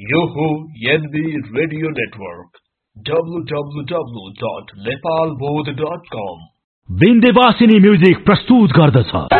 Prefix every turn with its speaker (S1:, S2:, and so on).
S1: यो हो NB radio network www.nepalbodh.com
S2: Vindhyavasini music प्रस्तुत गर्दछ।